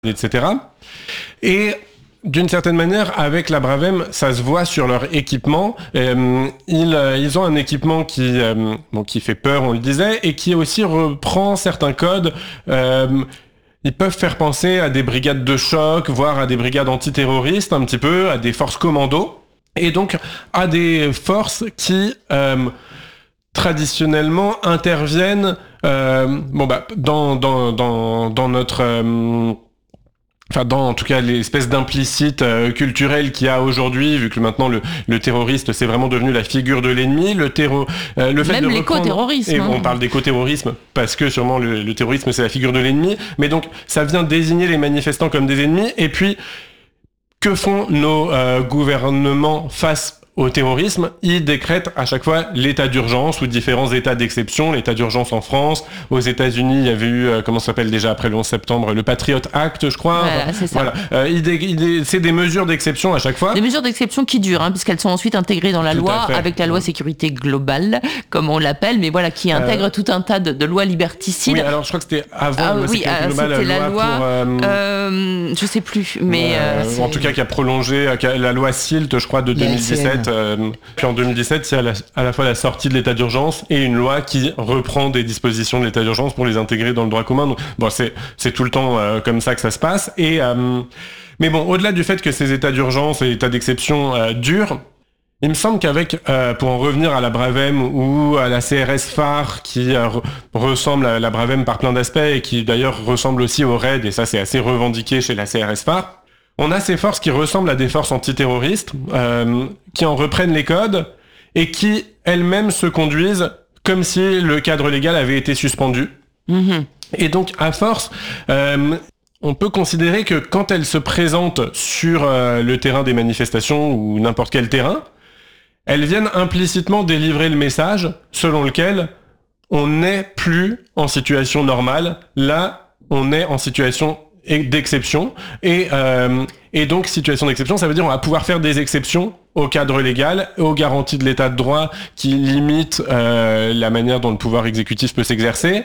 etc. Et d'une certaine manière, avec la Bravem, ça se voit sur leur équipement. Ils ont un équipement qui fait peur, on le disait, et qui aussi reprend certains codes. Ils peuvent faire penser à des brigades de choc, voire à des brigades antiterroristes, un petit peu, à des forces commando, et donc à des forces qui traditionnellement interviennent dans notre dans en tout cas l'espèce d'implicite culturel qu'il y a aujourd'hui, vu que maintenant le terroriste c'est vraiment devenu la figure de l'ennemi, le fait même de l'éco-terrorisme. Et on parle d'éco-terrorisme parce que sûrement le terrorisme c'est la figure de l'ennemi, mais donc ça vient désigner les manifestants comme des ennemis. Et puis que font nos gouvernements face au terrorisme? Ils décrètent à chaque fois l'état d'urgence ou différents états d'exception. L'état d'urgence en France, aux États-Unis, il y avait eu, comment ça s'appelle déjà après le 11 septembre, le Patriot Act, je crois. Voilà, c'est ça. Voilà. C'est des mesures d'exception à chaque fois. Des mesures d'exception qui durent, puisqu'elles sont ensuite intégrées dans la loi, avec la loi sécurité globale, comme on l'appelle, mais voilà, qui intègre tout un tas de lois liberticides. Oui, alors je crois que c'était avant la sécurité globale, c'était la loi je sais plus, mais en tout cas qui a prolongé la loi SILT, je crois, de 2017. Puis en 2017, il y a à la fois la sortie de l'état d'urgence et une loi qui reprend des dispositions de l'état d'urgence pour les intégrer dans le droit commun. Donc, bon, c'est tout le temps comme ça que ça se passe. Mais bon, au-delà du fait que ces états d'urgence et états d'exception durent, il me semble qu'avec, pour en revenir à la Bravem ou à la CRS phare qui ressemble à la Bravem par plein d'aspects et qui d'ailleurs ressemble aussi au RAID, et ça c'est assez revendiqué chez la CRS phare, on a ces forces qui ressemblent à des forces antiterroristes, qui en reprennent les codes et qui elles-mêmes se conduisent comme si le cadre légal avait été suspendu. Mm-hmm. Et donc, à force, on peut considérer que quand elles se présentent sur le terrain des manifestations ou n'importe quel terrain, elles viennent implicitement délivrer le message selon lequel on n'est plus en situation normale. Là, on est en situation d'exception, et donc situation d'exception, ça veut dire on va pouvoir faire des exceptions au cadre légal, aux garanties de l'état de droit qui limitent la manière dont le pouvoir exécutif peut s'exercer,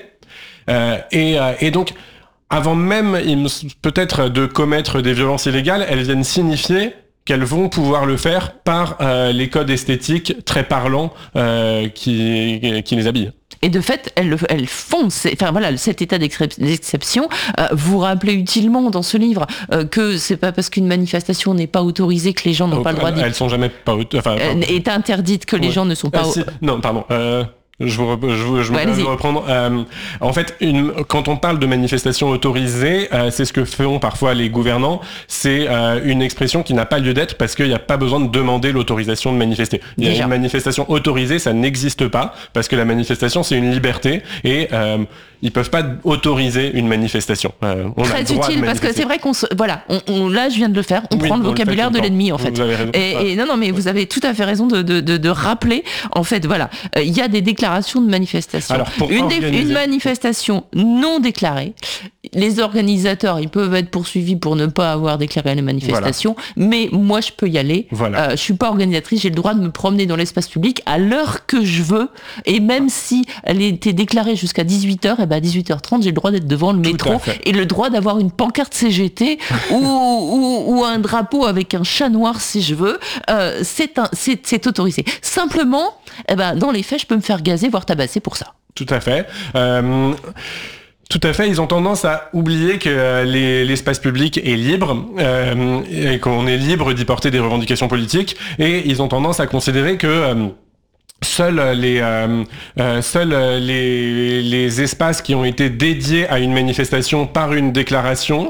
et donc avant même peut-être de commettre des violences illégales, elles viennent signifier qu'elles vont pouvoir le faire par les codes esthétiques très parlants qui les habillent. Et de fait, elles font, cet état d'exception. Vous rappelez utilement dans ce livre que c'est pas parce qu'une manifestation n'est pas autorisée que les gens n'ont pas le droit d'y... Elles sont jamais pas est interdite que les gens ne sont pas... Non, pardon. Je vais reprendre. En fait, quand on parle de manifestation autorisée, c'est ce que font parfois les gouvernants. C'est une expression qui n'a pas lieu d'être parce qu'il n'y a pas besoin de demander l'autorisation de manifester. Il y a une manifestation autorisée, ça n'existe pas parce que la manifestation c'est une liberté et ils peuvent pas autoriser une manifestation. Très utile parce que c'est vrai là je viens de le faire. On prend le vocabulaire de l'ennemi en fait. Vous avez raison. Et non mais vous avez tout à fait raison de rappeler en fait il y a des déclarations de manifestation. Alors, une manifestation non déclarée, les organisateurs ils peuvent être poursuivis pour ne pas avoir déclaré la manifestation, mais moi je peux y aller. Je suis pas organisatrice, j'ai le droit de me promener dans l'espace public à l'heure que je veux, et même si elle était déclarée jusqu'à 18h, et ben à 18h30 j'ai le droit d'être devant le métro et le droit d'avoir une pancarte CGT ou un drapeau avec un chat noir si je veux. C'est autorisé. Simplement, dans les faits, je peux me faire gazer, voire tabasser pour ça. Tout à fait. Tout à fait, ils ont tendance à oublier que l'espace public est libre et qu'on est libre d'y porter des revendications politiques, et ils ont tendance à considérer que seuls les espaces qui ont été dédiés à une manifestation par une déclaration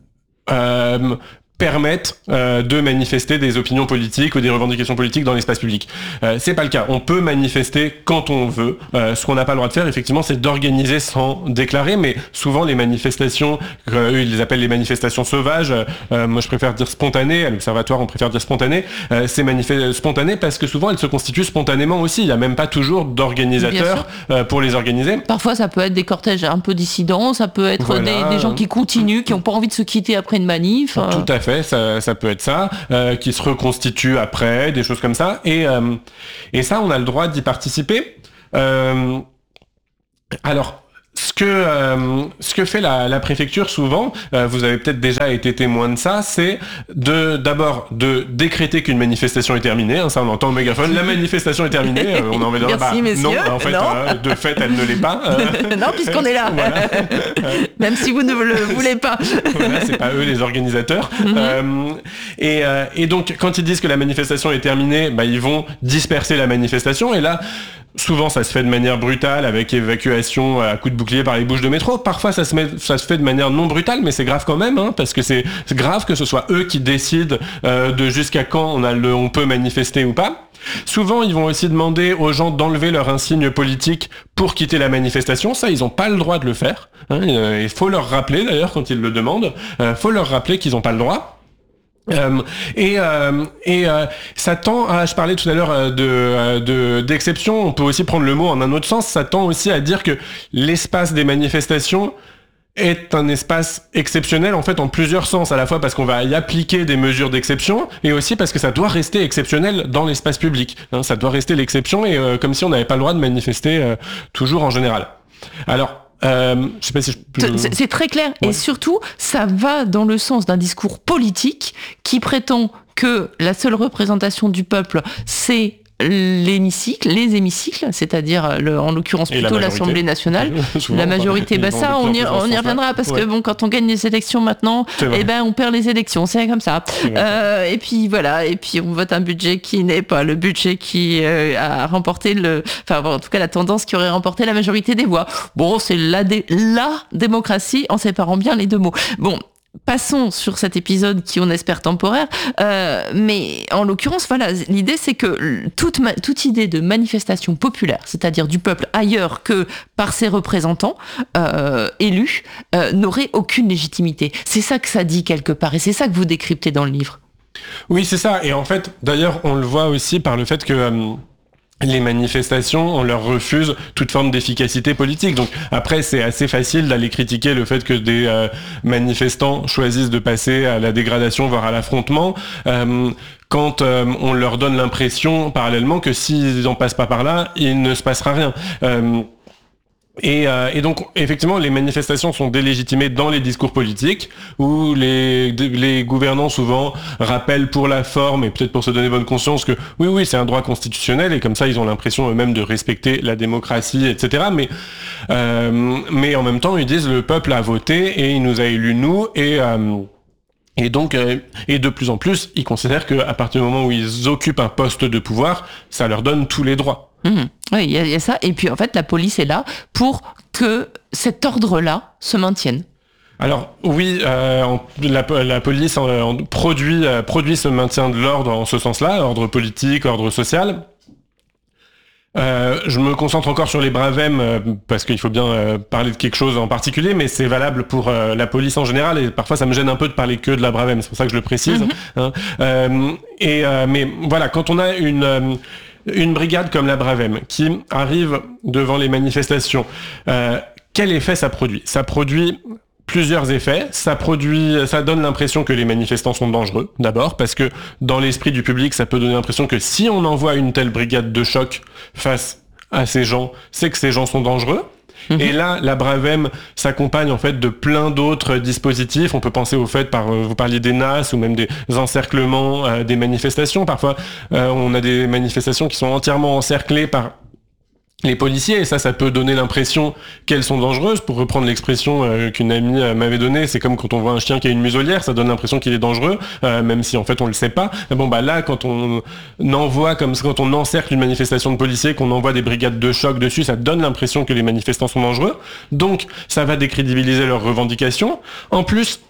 permettent de manifester des opinions politiques ou des revendications politiques dans l'espace public. C'est pas le cas. On peut manifester quand on veut. Ce qu'on n'a pas le droit de faire, effectivement, c'est d'organiser sans déclarer, mais souvent les manifestations, eux, ils les appellent les manifestations sauvages. Moi, je préfère dire spontanées. À l'Observatoire, on préfère dire spontanées. C'est spontané parce que souvent, elles se constituent spontanément aussi. Il n'y a même pas toujours d'organisateurs pour les organiser. Parfois, ça peut être des cortèges un peu dissidents, ça peut être des gens qui continuent, qui n'ont pas envie de se quitter après une manif. Tout à fait. Ça peut être ça, qui se reconstitue après, des choses comme ça, et ça, on a le droit d'y participer. Alors, ce ce que fait la préfecture souvent, vous avez peut-être déjà été témoin de ça, c'est d'abord de décréter qu'une manifestation est terminée, hein, ça on entend au mégaphone, la manifestation est terminée, on a envie de dire, non, en fait, de fait elle ne l'est pas. Non, puisqu'on est là, voilà. Même si vous ne le voulez pas. Voilà, c'est pas eux les organisateurs. Et donc quand ils disent que la manifestation est terminée, ils vont disperser la manifestation, et là, souvent, ça se fait de manière brutale, avec évacuation à coups de bouclier par les bouches de métro. Parfois, ça se fait de manière non brutale, mais c'est grave quand même, hein, parce que c'est grave que ce soit eux qui décident de jusqu'à quand on peut manifester ou pas. Souvent, ils vont aussi demander aux gens d'enlever leur insigne politique pour quitter la manifestation. Ça, ils n'ont pas le droit de le faire. Hein. Il faut leur rappeler, d'ailleurs, quand ils le demandent, faut leur rappeler qu'ils n'ont pas le droit. Ça tend à, je parlais tout à l'heure d'exception, on peut aussi prendre le mot en un autre sens, ça tend aussi à dire que l'espace des manifestations est un espace exceptionnel en fait en plusieurs sens, à la fois parce qu'on va y appliquer des mesures d'exception et aussi parce que ça doit rester exceptionnel dans l'espace public, hein, ça doit rester l'exception et comme si on n'avait pas le droit de manifester toujours en général. Alors, je sais pas si je peux... C'est très clair, ouais. Et surtout, ça va dans le sens d'un discours politique qui prétend que la seule représentation du peuple, c'est les hémicycles, c'est-à-dire en l'occurrence plutôt l'Assemblée nationale, la majorité, ça on y reviendra parce que quand on gagne les élections maintenant, on perd les élections, c'est comme ça. Et puis voilà, et puis on vote un budget qui n'est pas le budget qui a remporté en tout cas la tendance qui aurait remporté la majorité des voix. Bon, c'est la démocratie en séparant bien les deux mots. Bon. Passons sur cet épisode qui, on espère, temporaire, mais en l'occurrence, voilà, l'idée c'est que toute idée de manifestation populaire, c'est-à-dire du peuple ailleurs que par ses représentants élus, n'aurait aucune légitimité. C'est ça que ça dit quelque part, et c'est ça que vous décryptez dans le livre. Oui, c'est ça, et en fait, d'ailleurs, on le voit aussi par le fait que... les manifestations, on leur refuse toute forme d'efficacité politique. Donc après, c'est assez facile d'aller critiquer le fait que des manifestants choisissent de passer à la dégradation, voire à l'affrontement, quand on leur donne l'impression, parallèlement, que s'ils n'en passent pas par là, il ne se passera rien. Et donc, effectivement, les manifestations sont délégitimées dans les discours politiques, où les gouvernants souvent rappellent pour la forme et peut-être pour se donner bonne conscience que oui, c'est un droit constitutionnel et comme ça, ils ont l'impression eux-mêmes de respecter la démocratie, etc. Mais en même temps, ils disent le peuple a voté et il nous a élus nous et donc, et de plus en plus, ils considèrent qu'à partir du moment où ils occupent un poste de pouvoir, ça leur donne tous les droits. Oui, il y a ça. Et puis, en fait, la police est là pour que cet ordre-là se maintienne. Alors oui, la police produit ce maintien de l'ordre en ce sens-là, ordre politique, ordre social. Je me concentre encore sur les Bravem parce qu'il faut bien parler de quelque chose en particulier, mais c'est valable pour la police en général et parfois ça me gêne un peu de parler que de la Bravem, c'est pour ça que je le précise. Mais voilà, quand on a une brigade comme la Bravem qui arrive devant les manifestations, quel effet ça produit ? Ça produit plusieurs effets. Ça donne l'impression que les manifestants sont dangereux, d'abord, parce que dans l'esprit du public, ça peut donner l'impression que si on envoie une telle brigade de choc face à ces gens, c'est que ces gens sont dangereux. Et là, la Bravem s'accompagne en fait de plein d'autres dispositifs. On peut penser au fait, vous parliez des NAS ou même des encerclements des manifestations. Parfois, on a des manifestations qui sont entièrement encerclées par les policiers, et ça peut donner l'impression qu'elles sont dangereuses. Pour reprendre l'expression qu'une amie m'avait donnée, c'est comme quand on voit un chien qui a une muselière, ça donne l'impression qu'il est dangereux, même si en fait on le sait pas. Là, quand on envoie, quand on encercle une manifestation de policiers, qu'on envoie des brigades de choc dessus, ça donne l'impression que les manifestants sont dangereux. Donc, ça va décrédibiliser leurs revendications. En plus,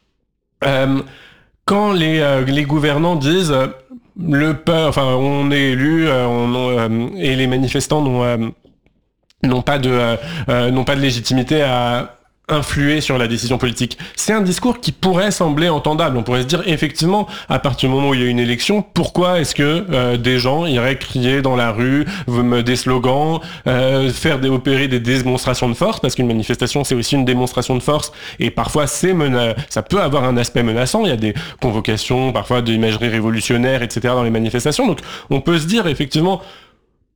quand les gouvernants disent on est élu et les manifestants n'ont pas de légitimité à influer sur la décision politique. C'est un discours qui pourrait sembler entendable. On pourrait se dire, effectivement, à partir du moment où il y a une élection, pourquoi est-ce que des gens iraient crier dans la rue des slogans, opérer des démonstrations de force, parce qu'une manifestation, c'est aussi une démonstration de force, et parfois ça peut avoir un aspect menaçant. Il y a des convocations, parfois d'imagerie révolutionnaire, etc. dans les manifestations. Donc, on peut se dire, effectivement,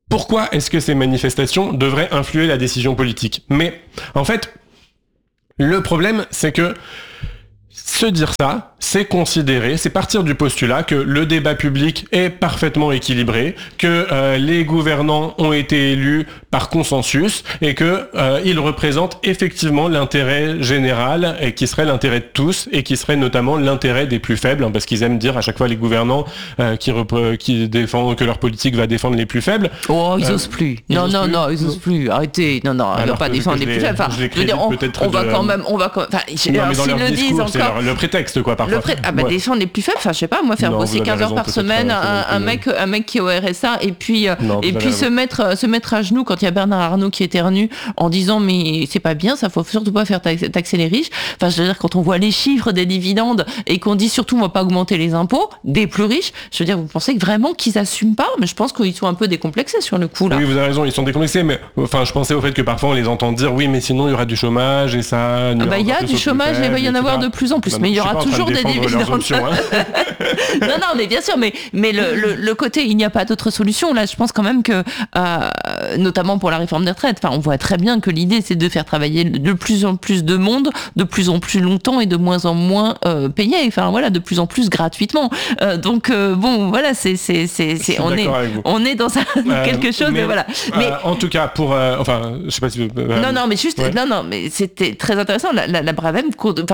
pourquoi est-ce que ces manifestations devraient influer la décision politique? Mais en fait, le problème, c'est que se dire ça, c'est partir du postulat que le débat public est parfaitement équilibré, que les gouvernants ont été élus par consensus et que ils représentent effectivement l'intérêt général et qui serait l'intérêt de tous et qui serait notamment l'intérêt des plus faibles, parce qu'ils aiment dire à chaque fois les gouvernants qui défendent que leur politique va défendre les plus faibles. Oh, ils osent plus. Ils osent plus. Arrêtez. Non, ils vont pas défendre les plus faibles. Enfin, on va quand même. S'ils le disent encore. Le prétexte, quoi, parfois. Défendre les plus faibles, enfin, je sais pas, moi, faire bosser 15 heures par semaine, un mec qui est au RSA, et puis se mettre à genoux quand il y a Bernard Arnault qui éternue en disant, mais c'est pas bien, ça faut surtout pas faire taxer les riches. Enfin, je veux dire, quand on voit les chiffres des dividendes et qu'on dit surtout, on va pas augmenter les impôts des plus riches, je veux dire, vous pensez que vraiment qu'ils assument pas? Mais je pense qu'ils sont un peu décomplexés sur le coup, là. Oui, vous avez raison, ils sont décomplexés, mais enfin, je pensais au fait que parfois on les entend dire, oui, mais sinon il y aura du chômage et ça. Il y a du chômage, il va y en avoir de plus en plus, mais il y aura toujours des dividendes. Non, mais bien sûr, mais le côté, il n'y a pas d'autre solution. Là, je pense quand même que, notamment pour la réforme des retraites, enfin, on voit très bien que l'idée, c'est de faire travailler de plus en plus de monde, de plus en plus longtemps et de moins en moins payé. Enfin, voilà, de plus en plus gratuitement. Donc, bon, voilà, on est dans quelque chose. Mais voilà. Mais en tout cas, je sais pas si. Non, mais c'était très intéressant. La Bravem,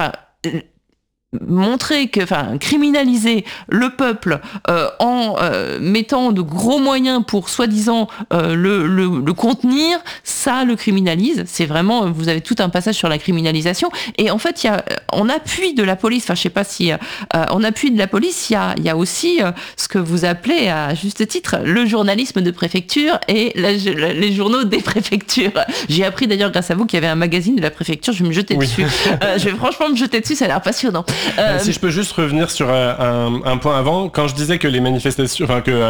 montrer criminaliser le peuple en mettant de gros moyens pour soi-disant le contenir, ça le criminalise. C'est vraiment, vous avez tout un passage sur la criminalisation. Et en fait, en appui de la police, enfin je sais pas si en appui de la police, il y a aussi ce que vous appelez à juste titre le journalisme de préfecture et les journaux des préfectures. J'ai appris d'ailleurs grâce à vous qu'il y avait un magazine de la préfecture. Je vais me jeter dessus. Je vais franchement me jeter dessus, ça a l'air passionnant. Si je peux juste revenir sur un point avant, quand je disais que les manifestations,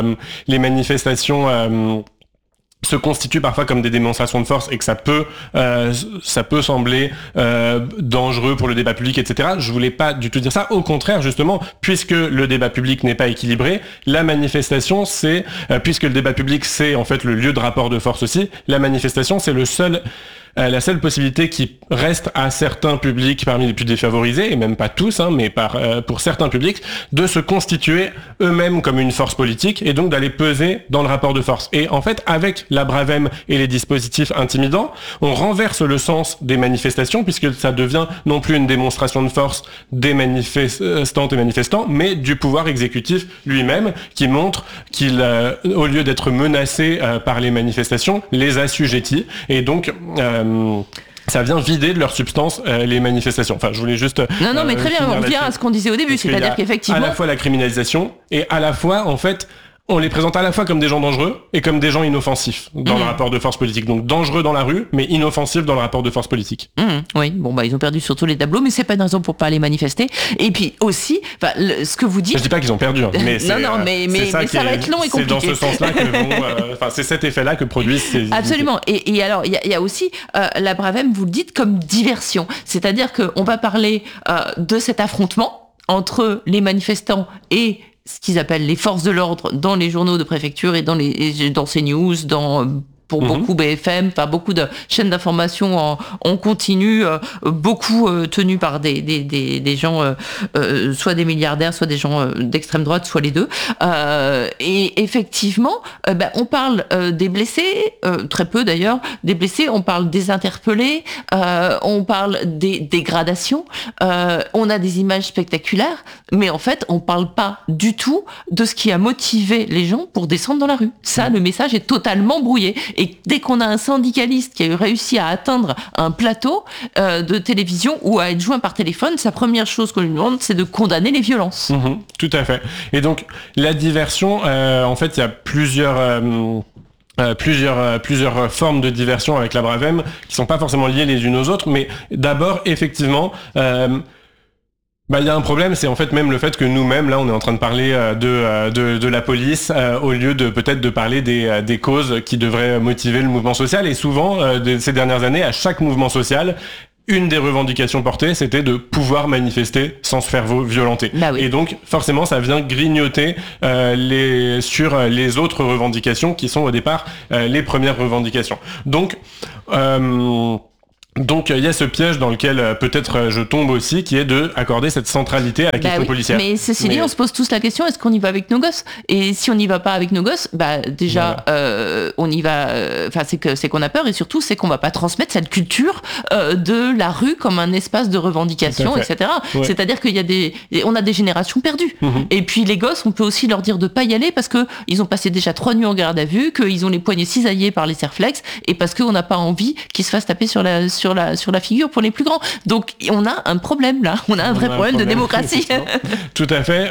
se constituent parfois comme des démonstrations de force et que ça peut sembler dangereux pour le débat public, etc. Je voulais pas du tout dire ça. Au contraire, justement, puisque le débat public n'est pas équilibré, la manifestation, puisque le débat public c'est en fait le lieu de rapport de force aussi, la manifestation c'est la seule possibilité qui reste à certains publics parmi les plus défavorisés, et même pas tous, mais pour certains publics, de se constituer eux-mêmes comme une force politique, et donc d'aller peser dans le rapport de force. Et en fait, avec la Bravem et les dispositifs intimidants, on renverse le sens des manifestations, puisque ça devient non plus une démonstration de force des manifestantes et manifestants, mais du pouvoir exécutif lui-même, qui montre qu'il, au lieu d'être menacé par les manifestations, les assujettit, et donc ça vient vider de leur substance les manifestations. Enfin, je voulais juste... Non, mais très bien, on revient à ce qu'on disait au début, c'est-à-dire qu'effectivement... À la fois la criminalisation et à la fois, en fait, on les présente à la fois comme des gens dangereux et comme des gens inoffensifs dans le rapport de force politique. Donc dangereux dans la rue, mais inoffensifs dans le rapport de force politique. Oui, ils ont perdu surtout les tableaux, mais c'est pas une raison pour pas aller manifester. Et puis aussi, ce que vous dites... Je dis pas qu'ils ont perdu, mais c'est... mais ça va être long et compliqué. C'est dans ce sens-là que c'est cet effet-là que produisent ces... Absolument. Et alors, il y a aussi la Bravem, vous le dites, comme diversion. C'est-à-dire qu'on va parler de cet affrontement entre les manifestants et ce qu'ils appellent les forces de l'ordre dans les journaux de préfecture et dans CNews, pour beaucoup BFM, beaucoup de chaînes d'information en continu, beaucoup tenues par des gens, soit des milliardaires, soit des gens d'extrême droite, soit les deux. Et effectivement, on parle des blessés, très peu d'ailleurs, des blessés, on parle des interpellés, on parle des dégradations, on a des images spectaculaires, mais en fait, on parle pas du tout de ce qui a motivé les gens pour descendre dans la rue. Ça, le message est totalement brouillé. Et dès qu'on a un syndicaliste qui a réussi à atteindre un plateau de télévision ou à être joint par téléphone, sa première chose qu'on lui demande, c'est de condamner les violences. Tout à fait. Et donc, la diversion, en fait, il y a plusieurs formes de diversion avec la Bravem qui sont pas forcément liées les unes aux autres, mais d'abord, effectivement... il y a un problème, c'est en fait même le fait que nous-mêmes, là, on est en train de parler de la police au lieu de peut-être de parler des causes qui devraient motiver le mouvement social. Et souvent, ces dernières années, à chaque mouvement social, une des revendications portées, c'était de pouvoir manifester sans se faire violenter. Bah oui. Et donc, forcément, ça vient grignoter sur les autres revendications qui sont au départ les premières revendications. Donc, il y a ce piège dans lequel peut-être je tombe aussi, qui est de accorder cette centralité à la question policière. Mais ceci dit, on se pose tous la question, est-ce qu'on y va avec nos gosses ? Et si on n'y va pas avec nos gosses, déjà, on y va. C'est qu'on a peur, et surtout, c'est qu'on va pas transmettre cette culture de la rue comme un espace de revendication, etc. Ouais. C'est-à-dire on a des générations perdues. Et puis les gosses, on peut aussi leur dire de pas y aller parce que ils ont passé déjà 3 nuits en garde à vue, qu'ils ont les poignets cisaillés par les serflex, et parce qu'on n'a pas envie qu'ils se fassent taper sur la figure pour les plus grands. Donc on a un problème là, on a un vrai problème de démocratie. Tout à fait.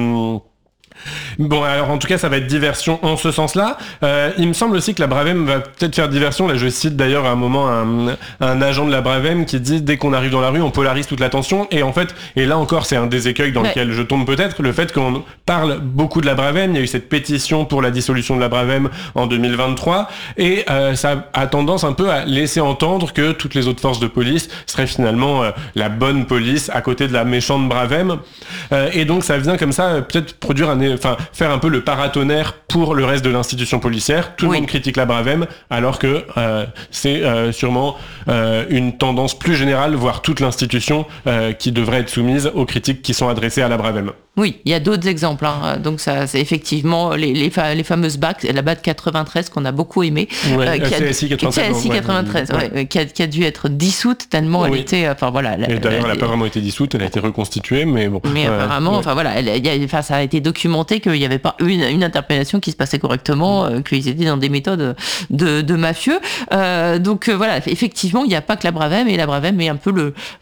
Bon, alors en tout cas, ça va être diversion en ce sens-là. Il me semble aussi que la Bravem va peut-être faire diversion. Là, je cite d'ailleurs à un moment un agent de la Bravem qui dit « Dès qu'on arrive dans la rue, on polarise toute l'attention ». Et en fait, et là encore, c'est un des écueils dans lequel je tombe peut-être, le fait qu'on parle beaucoup de la Bravem. Il y a eu cette pétition pour la dissolution de la Bravem en 2023. Et ça a tendance un peu à laisser entendre que toutes les autres forces de police seraient finalement la bonne police à côté de la méchante Bravem. Et donc, ça vient comme ça peut-être faire un peu le paratonnerre pour le reste de l'institution policière. Tout le monde critique la Bravem, alors que c'est sûrement une tendance plus générale, voire toute l'institution qui devrait être soumise aux critiques qui sont adressées à la Bravem. Oui, il y a d'autres exemples. Donc ça, c'est effectivement les fameuses BAC, la BAC 93 qu'on a beaucoup aimée, CSI 93, qui a dû être dissoute tellement elle était. Et d'ailleurs, elle n'a pas vraiment été dissoute, elle a été reconstituée, mais bon. Mais apparemment, ça a été documenté qu'il n'y avait pas une interpellation qui se passait correctement, qu'ils étaient dans des méthodes de mafieux. Donc voilà, effectivement, il n'y a pas que la Bravem, et la Bravem est un peu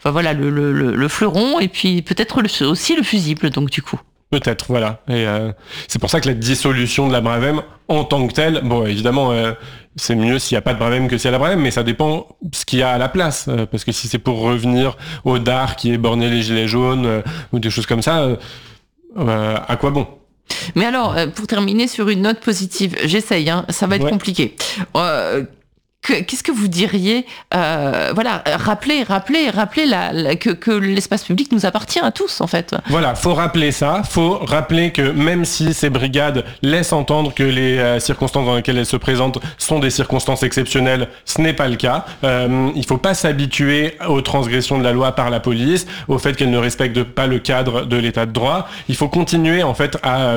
le fleuron, et puis peut-être aussi le fusible. Donc du coup. Peut-être, voilà. Et c'est pour ça que la dissolution de la Bravem en tant que telle, bon, évidemment, c'est mieux s'il n'y a pas de Bravem que s'il y a la Bravem, mais ça dépend ce qu'il y a à la place. Parce que si c'est pour revenir au dard qui est borné les gilets jaunes ou des choses comme ça, à quoi bon ? Mais alors, pour terminer sur une note positive, j'essaye, ça va être compliqué. Qu'est-ce que vous diriez rappelez que l'espace public nous appartient à tous, en fait. Voilà, faut rappeler ça. Faut rappeler que même si ces brigades laissent entendre que les circonstances dans lesquelles elles se présentent sont des circonstances exceptionnelles, ce n'est pas le cas. Il faut pas s'habituer aux transgressions de la loi par la police, au fait qu'elle ne respecte pas le cadre de l'état de droit. Il faut continuer, en fait, à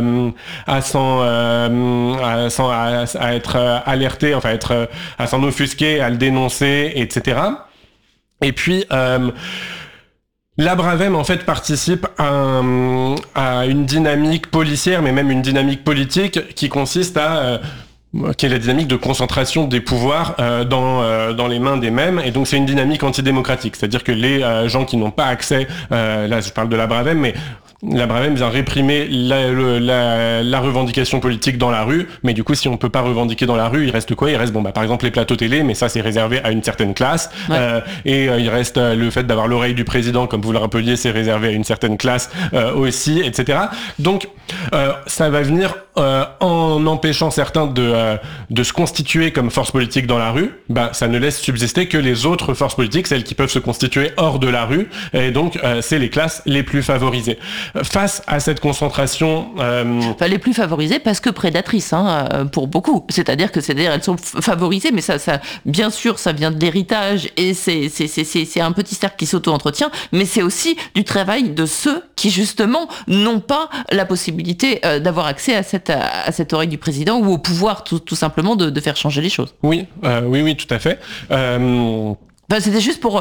être alerté, à s'en offusquer, à le dénoncer, etc. Et puis, la Bravem, en fait, participe à une dynamique policière, mais même une dynamique politique qui consiste qui est la dynamique de concentration des pouvoirs dans les mains des mêmes, et donc c'est une dynamique antidémocratique, c'est-à-dire que les gens qui n'ont pas accès, là je parle de la Bravem, mais la Bravem vient réprimer la revendication politique dans la rue, mais du coup, si on peut pas revendiquer dans la rue, il reste quoi ? Il reste, par exemple, les plateaux télé, mais ça, c'est réservé à une certaine classe. Et il reste le fait d'avoir l'oreille du président, comme vous le rappeliez, c'est réservé à une certaine classe aussi, etc. Donc, ça va venir en empêchant certains de se constituer comme force politique dans la rue. Ça ne laisse subsister que les autres forces politiques, celles qui peuvent se constituer hors de la rue, et donc c'est les classes les plus favorisées. Face à cette concentration... les plus favorisées parce que prédatrices, pour beaucoup. C'est-à-dire elles sont favorisées, mais ça, bien sûr, ça vient de l'héritage, et c'est un petit cercle qui s'auto-entretient, mais c'est aussi du travail de ceux qui, justement, n'ont pas la possibilité d'avoir accès à cette oreille du président, ou au pouvoir, tout simplement, de faire changer les choses. Oui, tout à fait. C'était juste pour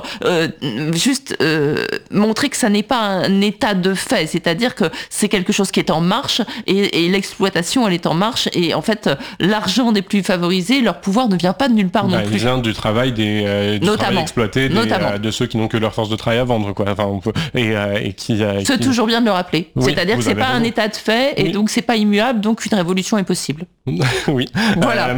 montrer que ça n'est pas un état de fait, c'est-à-dire que c'est quelque chose qui est en marche, et l'exploitation, elle est en marche, et en fait l'argent des plus favorisés, leur pouvoir ne vient pas de nulle part non plus. Il vient du travail travail exploité de ceux qui n'ont que leur force de travail à vendre, quoi. C'est toujours bien de le rappeler. C'est-à-dire que c'est pas un état de fait, et donc c'est pas immuable, donc une révolution est possible. Oui. Voilà.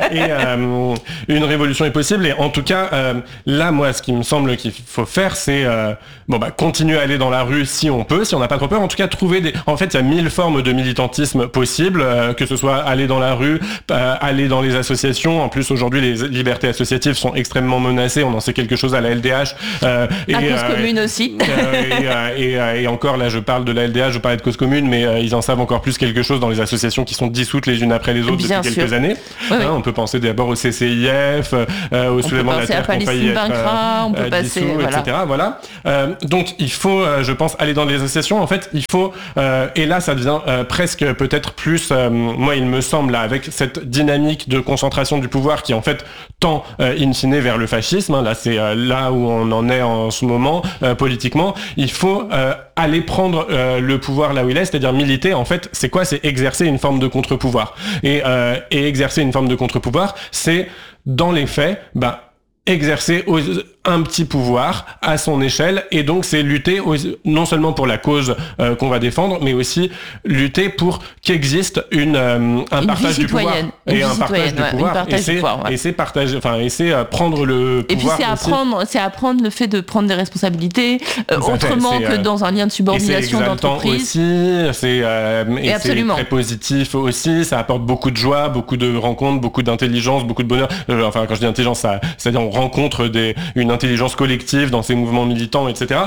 Une révolution est possible. Et en tout cas, là, moi, ce qui me semble qu'il faut faire, c'est continuer à aller dans la rue si on peut, si on n'a pas trop peur. En tout cas, trouver des... En fait, il y a 1000 formes de militantisme possibles, que ce soit aller dans la rue, aller dans les associations. En plus, aujourd'hui, les libertés associatives sont extrêmement menacées. On en sait quelque chose à la LDH. Cause commune aussi. Et encore, là, je parle de la LDH, je parlais de cause commune, mais ils en savent encore plus quelque chose dans les associations qui sont dissoutes les unes après les autres depuis quelques années. Oui. On peut penser d'abord au CCIF, au soulèvement de la terre qu'on faillit être dissous, etc. Voilà. Donc il faut, je pense, aller dans les associations. En fait, il faut, et là ça devient presque peut-être plus, moi il me semble, là, avec cette dynamique de concentration du pouvoir qui en fait tend in fine vers le fascisme. Là c'est là où on en est en ce moment politiquement. Il faut aller prendre le pouvoir là où il est, c'est-à-dire militer. En fait, c'est quoi ? C'est exercer une forme de contre-pouvoir. Et exercer une forme de contre-pouvoir, c'est, dans les faits, exercer un petit pouvoir à son échelle, et donc c'est lutter non seulement pour la cause qu'on va défendre, mais aussi lutter pour qu'existe un partage du pouvoir et un partage du pouvoir, et c'est partager, enfin, et c'est prendre le pouvoir. Et puis c'est apprendre le fait de prendre des responsabilités autrement que dans un lien de subordination d'entreprise. Aussi, c'est très positif aussi. Ça apporte beaucoup de joie, beaucoup de rencontres, beaucoup d'intelligence, beaucoup de bonheur. Enfin, quand je dis intelligence, c'est-à-dire on rencontre une intelligence collective dans ces mouvements militants, etc.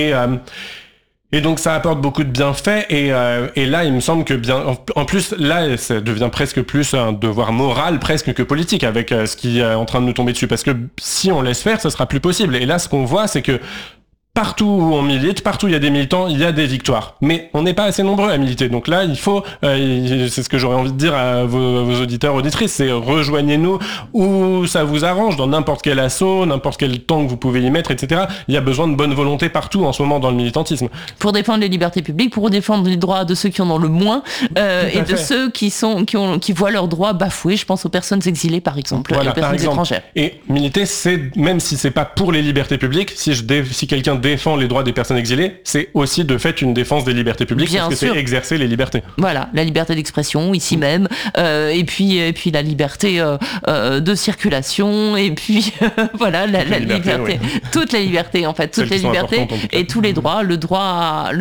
Et donc ça apporte beaucoup de bienfaits, et là il me semble que en plus là ça devient presque plus un devoir moral presque que politique avec ce qui est en train de nous tomber dessus, parce que si on laisse faire, ça sera plus possible. Et là ce qu'on voit, c'est que partout où on milite, partout où il y a des militants, il y a des victoires. Mais on n'est pas assez nombreux à militer. Donc là, il faut, c'est ce que j'aurais envie de dire à vos auditeurs, auditrices, c'est rejoignez-nous où ça vous arrange, dans n'importe quel assaut, n'importe quel temps que vous pouvez y mettre, etc. Il y a besoin de bonne volonté partout en ce moment dans le militantisme. Pour défendre les libertés publiques, pour défendre les droits de ceux qui en ont le moins, et de ceux qui voient leurs droits bafoués. Je pense aux personnes exilées, par exemple, voilà, les personnes étrangères. Et militer, c'est, même si c'est pas pour les libertés publiques, si quelqu'un défend les droits des personnes exilées, c'est aussi de fait une défense des libertés publiques, parce que c'est exercer les libertés. Voilà, la liberté d'expression ici même, et puis la liberté de circulation, et puis voilà, la liberté, toute la liberté en fait, toutes les libertés et tous les droits, le droit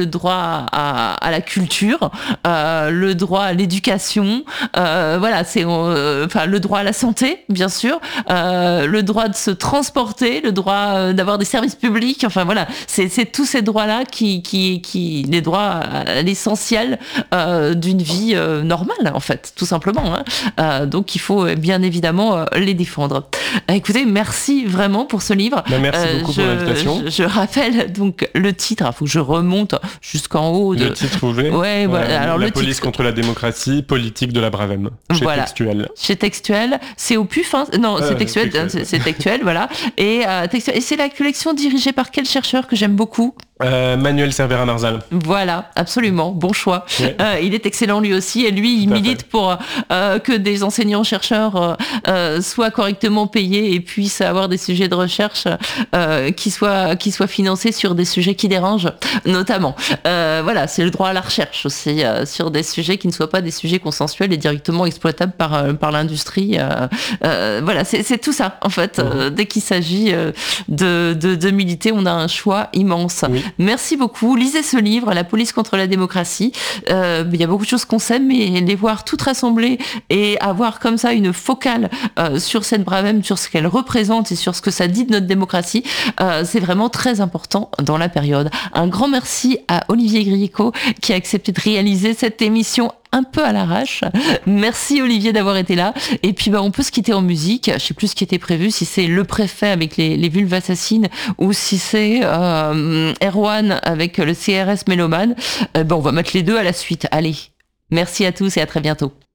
à la culture, le droit à l'éducation, voilà, c'est le droit à la santé, bien sûr, le droit de se transporter, le droit d'avoir des services publics, enfin voilà. C'est tous ces droits-là les droits à l'essentiel d'une vie normale, en fait, tout simplement. Donc, il faut bien évidemment les défendre. Écoutez, merci vraiment pour ce livre. Merci beaucoup pour l'invitation. Je rappelle donc le titre, il faut que je remonte jusqu'en haut. Le titre, vous voulez ? Ouais, voilà. Alors, la police contre la démocratie, politique de la Bravem, chez Textuel. Chez Textuel, c'est au PUF, hein. Non, c'est Textuel, c'est Textuel, voilà. Et c'est la collection dirigée par quel chercheur que j'aime beaucoup? Manuel Cervera-Marzal. Voilà, absolument, bon choix. Ouais. Il est excellent lui aussi, et lui, il milite pour que des enseignants-chercheurs soient correctement payés et puissent avoir des sujets de recherche qui soient financés sur des sujets qui dérangent, notamment. Voilà, c'est le droit à la recherche aussi, sur des sujets qui ne soient pas des sujets consensuels et directement exploitables par l'industrie. Voilà, c'est tout ça, en fait. Dès qu'il s'agit de militer, on a un choix immense. Oui. Merci beaucoup. Lisez ce livre, La police contre la démocratie. Il y a beaucoup de choses qu'on sait, mais les voir toutes rassemblées et avoir comme ça une focale sur cette Bravem, sur ce qu'elle représente et sur ce que ça dit de notre démocratie, c'est vraiment très important dans la période. Un grand merci à Olivier Grieco qui a accepté de réaliser cette émission un peu à l'arrache. Merci Olivier d'avoir été là. Et puis on peut se quitter en musique. Je sais plus ce qui était prévu, si c'est Le Préfet avec les vulves assassines ou si c'est Erwan avec le CRS Mélomane. On va mettre les deux à la suite. Allez, merci à tous et à très bientôt.